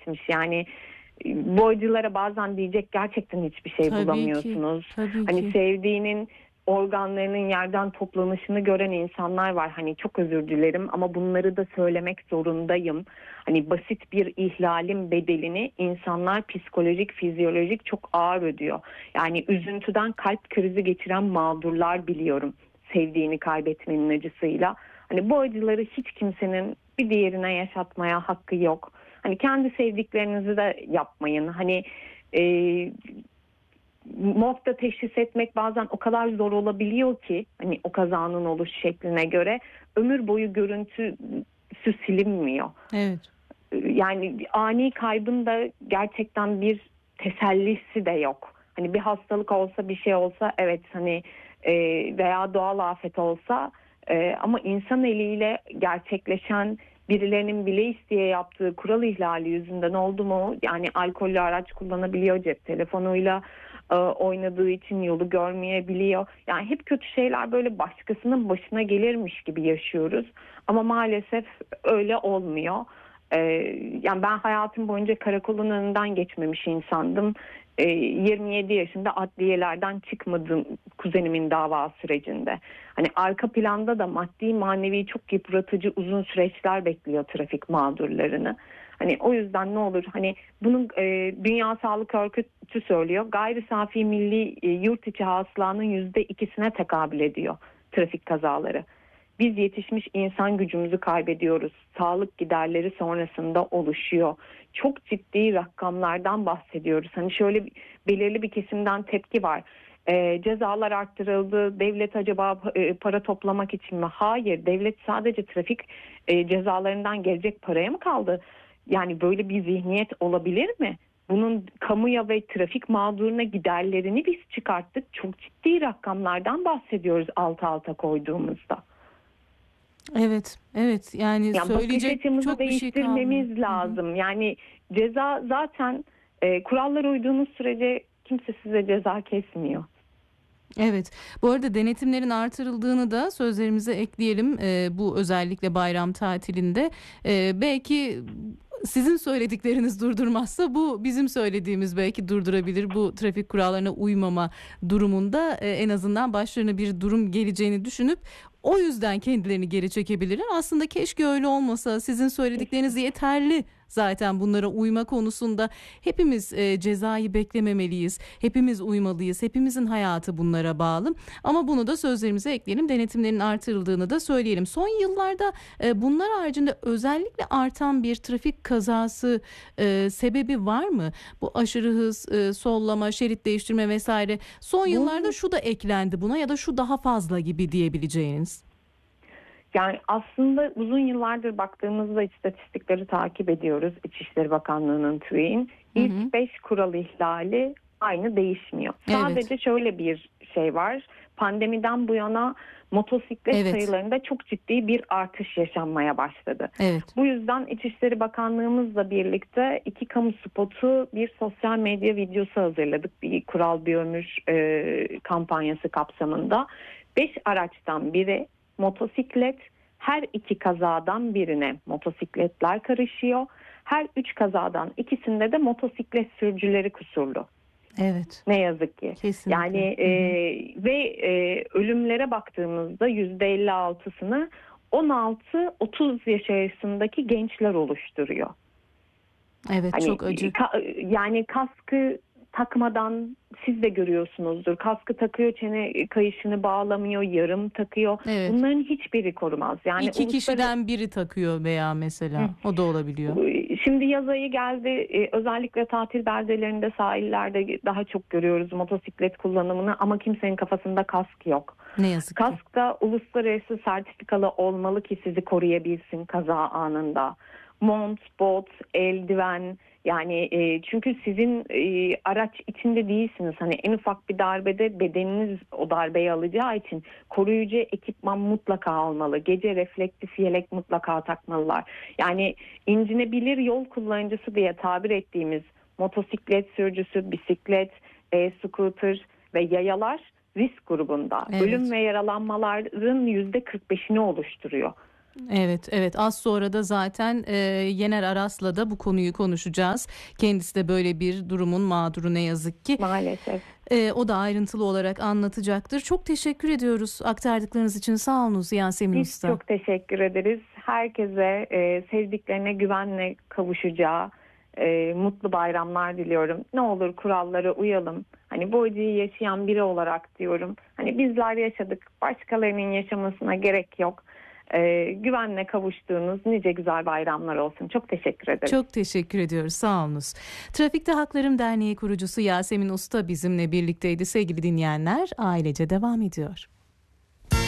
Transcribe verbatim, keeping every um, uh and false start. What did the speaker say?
geçmiş. Yani bu acılara bazen diyecek gerçekten hiçbir şey Tabii bulamıyorsunuz. ki, tabii Hani ki. sevdiğinin organlarının yerden toplanışını gören insanlar var. Hani çok özür dilerim ama bunları da söylemek zorundayım. Hani basit bir ihlalin bedelini insanlar psikolojik, fizyolojik çok ağır ödüyor. Yani üzüntüden kalp krizi geçiren mağdurlar biliyorum, sevdiğini kaybetmenin acısıyla. Hani bu acıları hiç kimsenin bir diğerine yaşatmaya hakkı yok. Hani kendi sevdiklerinizi de yapmayın. Hani e, morgda teşhis etmek bazen o kadar zor olabiliyor ki, hani o kazanın oluş şekline göre ömür boyu görüntüsü silinmiyor. Evet. Yani ani kaybın da gerçekten bir tesellisi de yok. Hani bir hastalık olsa, bir şey olsa, evet hani e, veya doğal afet olsa e, ama insan eliyle gerçekleşen, birilerinin bile isteye yaptığı kural ihlali yüzünden oldu mu? Yani alkollü araç kullanabiliyor, cep telefonuyla e, oynadığı için yolu görmeyebiliyor. Yani hep kötü şeyler böyle başkasının başına gelirmiş gibi yaşıyoruz. Ama maalesef öyle olmuyor. Ee, yani ben hayatım boyunca karakolun önünden geçmemiş insandım. Ee, yirmi yedi yaşında adliyelerden çıkmadım kuzenimin dava sürecinde. Hani arka planda da maddi manevi çok yıpratıcı uzun süreçler bekliyor trafik mağdurlarını. Hani o yüzden ne olur, hani bunun e, Dünya Sağlık Örgütü söylüyor, gayri safi milli e, yurt içi hasılanın yüzde ikisine tekabül ediyor trafik kazaları. Biz yetişmiş insan gücümüzü kaybediyoruz. Sağlık giderleri sonrasında oluşuyor. Çok ciddi rakamlardan bahsediyoruz. Hani şöyle belirli bir kesimden tepki var. E, cezalar arttırıldı. Devlet acaba e, para toplamak için mi? Hayır. Devlet sadece trafik e, cezalarından gelecek paraya mı kaldı? Yani böyle bir zihniyet olabilir mi? Bunun kamuya ve trafik mağduruna giderlerini biz çıkarttık. Çok ciddi rakamlardan bahsediyoruz alt alta koyduğumuzda. Evet, evet. Yani Yani bakış söyleyecek açımızı çok bir şey kalmıyor. değiştirmemiz Hı hı. lazım. Yani ceza zaten e, kurallara uyduğunuz sürece kimse size ceza kesmiyor. Evet. Bu arada denetimlerin artırıldığını da sözlerimize ekleyelim. Ee, bu özellikle bayram tatilinde. Ee, belki sizin söyledikleriniz durdurmazsa bu bizim söylediğimiz belki durdurabilir. Bu trafik kurallarına uymama durumunda e, en azından başlarına bir durum geleceğini düşünüp o yüzden kendilerini geri çekebilirler. Aslında keşke öyle olmasa. Sizin söyledikleriniz yeterli. Zaten bunlara uyma konusunda hepimiz e, cezayı beklememeliyiz. Hepimiz uymalıyız. Hepimizin hayatı bunlara bağlı. Ama bunu da sözlerimize ekleyelim. Denetimlerin artırıldığını da söyleyelim. Son yıllarda e, bunlar haricinde özellikle artan bir trafik kazası e, sebebi var mı? Bu aşırı hız, e, sollama, şerit değiştirme vesaire. Son yıllarda Bu şu da eklendi buna ya da şu daha fazla gibi diyebileceğiniz. Yani aslında uzun yıllardır baktığımızda istatistikleri takip ediyoruz. İçişleri Bakanlığı'nın TÜİK'in Hı hı. ilk beş kural ihlali aynı, değişmiyor. Evet. Sadece şöyle bir şey var. Pandemiden bu yana motosiklet Evet. sayılarında çok ciddi bir artış yaşanmaya başladı. Evet. Bu yüzden İçişleri Bakanlığımızla birlikte iki kamu spotu, bir sosyal medya videosu hazırladık. Bir kural bir ömür e, kampanyası kapsamında. Beş araçtan biri motosiklet, her iki kazadan birine motosikletler karışıyor. Her üç kazadan ikisinde de motosiklet sürücüleri kusurlu. Evet. Ne yazık ki. Yani Kesinlikle. e, Hı hı. ve e, ölümlere baktığımızda yüzde elli altısını on altı otuz yaş arasındaki gençler oluşturuyor. Evet, Hani çok acı. ka- yani kaskı takmadan, siz de görüyorsunuzdur. Kaskı takıyor, çene kayışını bağlamıyor, yarım takıyor. Evet. Bunların hiçbiri korumaz. Yani İki uluslararası. kişiden biri takıyor veya mesela o da olabiliyor. Şimdi yaz ayı geldi. Ee, Özellikle tatil beldelerinde, sahillerde daha çok görüyoruz motosiklet kullanımını ama kimsenin kafasında kask yok. Ne yazık ki. Kask da uluslararası sertifikalı olmalı ki sizi koruyabilsin kaza anında. Mont, bot, eldiven, yani e, çünkü sizin e, araç içinde değilsiniz. Hani en ufak bir darbede bedeniniz o darbeyi alacağı için koruyucu ekipman mutlaka olmalı. Gece reflektif yelek mutlaka takmalılar. Yani incinebilir yol kullanıcısı diye tabir ettiğimiz motosiklet sürücüsü, bisiklet, e, scooter ve yayalar risk grubunda. Ölüm Evet. ve yaralanmaların yüzde kırk beşini oluşturuyor. Evet, evet. Az sonra da zaten e, Yener Aras'la da bu konuyu konuşacağız. Kendisi de böyle bir durumun mağduru ne yazık ki. Maalesef. E, o da ayrıntılı olarak anlatacaktır. Çok teşekkür ediyoruz aktardıklarınız için. Sağ olun Yasemin Biz Usta. çok teşekkür ederiz. Herkese e, sevdiklerine güvenle kavuşacağı e, mutlu bayramlar diliyorum. Ne olur kurallara uyalım. Hani bu acıyı yaşayan biri olarak diyorum. Hani bizler yaşadık. Başkalarının yaşamasına gerek yok. E, güvenle kavuştuğunuz nice güzel bayramlar olsun. Çok teşekkür ederim. Çok teşekkür ediyoruz. Sağ olunuz. Trafikte Haklarım Derneği kurucusu Yasemin Usta bizimle birlikteydi sevgili dinleyenler. Ailece devam ediyor.